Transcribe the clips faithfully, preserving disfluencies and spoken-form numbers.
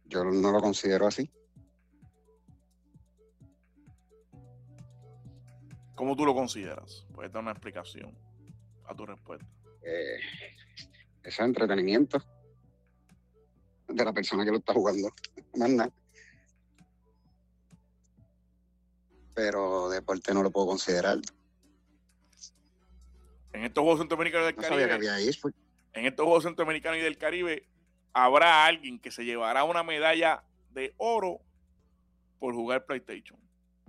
Yo no lo considero así. ¿Cómo tú lo consideras? Puedes dar una explicación a tu respuesta. Eh, eso es entretenimiento de la persona que lo está jugando. Más nada. Pero deporte no lo puedo considerar. En estos Juegos Centroamericanos del No Caribe, sabía que había eSport. en estos Juegos Centroamericanos y del Caribe, habrá alguien que se llevará una medalla de oro por jugar PlayStation.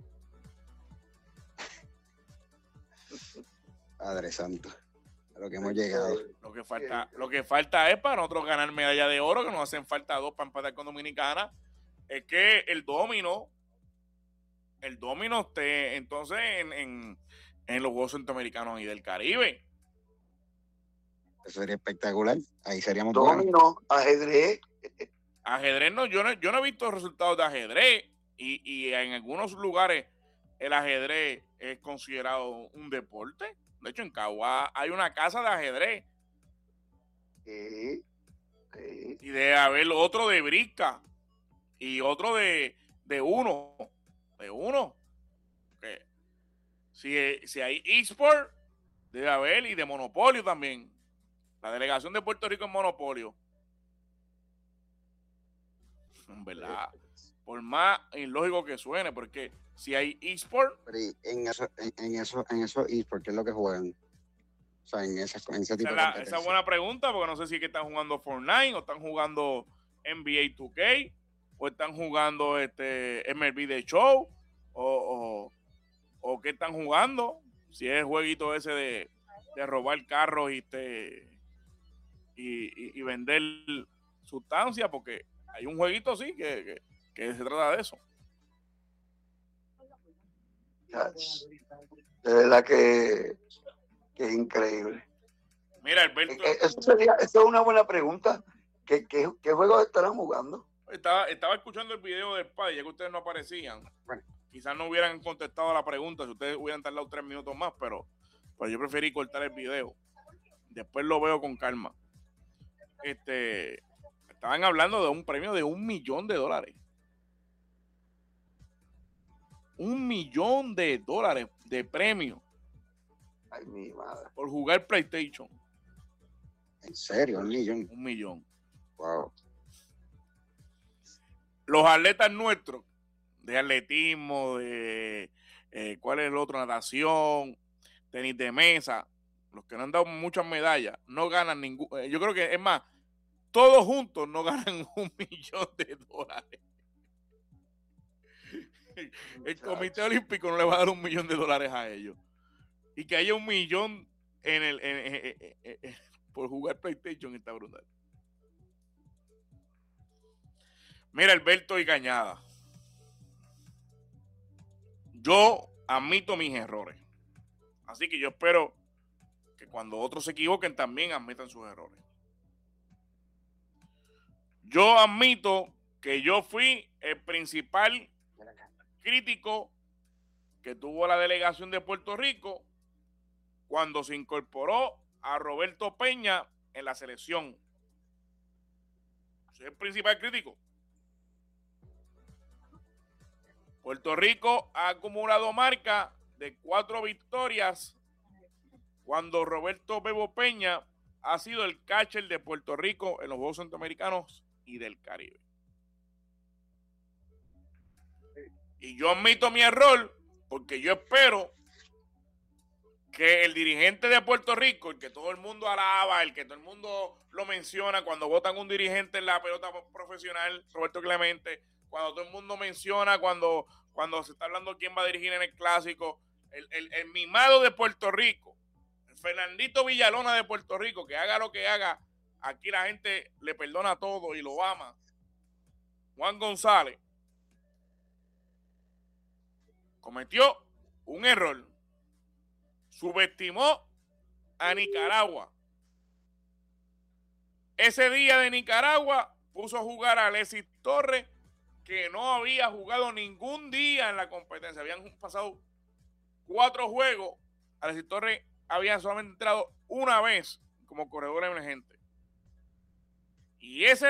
Padre santo, a lo que hemos llegado. Lo que falta, lo que falta es para nosotros ganar medalla de oro, que nos hacen falta dos para empatar con Dominicana. Es que el domino, el domino esté entonces en, en, en los Juegos Centroamericanos y del Caribe. Eso sería espectacular. Ahí seríamos domino, ajedrez. Ajedrez no, yo no, yo no he visto resultados de ajedrez y, y en algunos lugares el ajedrez es considerado un deporte. De hecho, en Cagua hay una casa de ajedrez. Sí, sí. Y debe haber otro de brisca y otro de, de uno. De uno. Okay. Si, si hay eSport, debe haber, y de Monopolio también. La delegación de Puerto Rico en Monopolio. En verdad, por más ilógico que suene, porque si hay eSport. Pero en eso, en, en eso, en eso eSport, ¿qué es lo que juegan? O sea, en, esa, en ese tipo Esa, de la, esa es buena pregunta, porque no sé si es que están jugando Fortnite o están jugando N B A dos K o están jugando este M L B The Show o, o, o qué están jugando. Si es el jueguito ese de, de robar carros y, este, y, y, y vender sustancias, porque hay un jueguito así que, que, que se trata de eso. De verdad que, que es increíble. Mira, Alberto. Eso, sería, eso es una buena pregunta. ¿Qué, qué, qué juegos estarán jugando? Estaba, estaba escuchando el video del padre, ya que ustedes no aparecían. Bueno, quizás no hubieran contestado a la pregunta si ustedes hubieran tardado tres minutos más, pero, pero yo preferí cortar el video. Después lo veo con calma. Este, estaban hablando de un premio de un millón de dólares. Un millón de dólares de premio. Ay, mi madre. Por jugar PlayStation. ¿En serio? Un millón. Un millón. Wow. Los atletas nuestros, de atletismo, de eh, ¿cuál es el otro? Natación, tenis de mesa, los que no han dado muchas medallas, no ganan ningún. Eh, yo creo que, es más, todos juntos no ganan un millón de dólares. El Comité Olímpico no le va a dar un millón de dólares a ellos. Y que haya un millón en el en, en, en, en, en, por jugar PlayStation está brutal. Mira, Alberto y Cañada. Yo admito mis errores. Así que yo espero que cuando otros se equivoquen también admitan sus errores. Yo admito que yo fui el principal crítico que tuvo la delegación de Puerto Rico cuando se incorporó a Roberto Peña en la selección. Soy el principal crítico. Puerto Rico ha acumulado marca de cuatro victorias cuando Roberto Bebo Peña ha sido el catcher de Puerto Rico en los Juegos Centroamericanos y del Caribe. Y yo admito mi error porque yo espero que el dirigente de Puerto Rico, el que todo el mundo alaba, el que todo el mundo lo menciona cuando votan un dirigente en la pelota profesional, Roberto Clemente, cuando todo el mundo menciona, cuando, cuando se está hablando quién va a dirigir en el clásico, el, el, el mimado de Puerto Rico, el Fernandito Villalona de Puerto Rico, que haga lo que haga, aquí la gente le perdona todo y lo ama. Juan González cometió un error. Subestimó a Nicaragua. Ese día de Nicaragua puso a jugar a Alexis Torres, que no había jugado ningún día en la competencia. Habían pasado cuatro juegos. Alexis Torres había solamente entrado una vez como corredor emergente. Y ese